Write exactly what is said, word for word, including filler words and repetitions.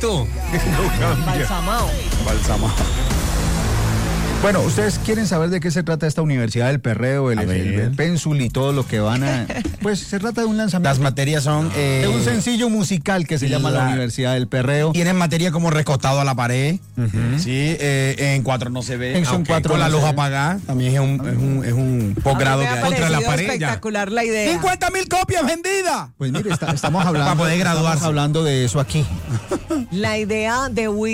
Exacto. Balsamao. Balsamao. Bueno, ¿ustedes quieren saber de qué se trata esta Universidad del Perreo, el, el, el Pénsul y todo lo que van a...? Pues se trata de un lanzamiento. Las materias son... Eh, de un sencillo musical que se llama la, la Universidad del Perreo. Tienen materia como recostado a la pared. Uh-huh. Sí, eh, en cuatro no se ve. En son okay. cuatro Con no la luz ve. apagada. También es un, es un, es un posgrado que hay. Contra la pared. Espectacular la idea. cincuenta mil copias vendidas. Pues mire, está, estamos hablando... Para poder graduarse. Estamos hablando de eso aquí. La idea de